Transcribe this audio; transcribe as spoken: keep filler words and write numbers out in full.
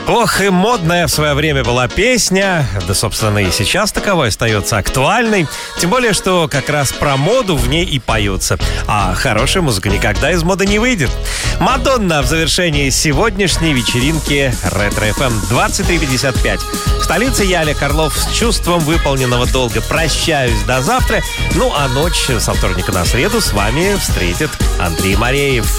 Ох, и модная в свое время была песня, да, собственно, и сейчас таковой остается актуальной. Тем более, что как раз про моду в ней и поются. А хорошая музыка никогда из моды не выйдет. Мадонна в завершении сегодняшней вечеринки Ретро-эф эм двадцать три пятьдесят пять. В столице я, Олег Орлов, с чувством выполненного долга прощаюсь до завтра. Ну, а ночь со вторника на среду с вами встретит Андрей Мареев.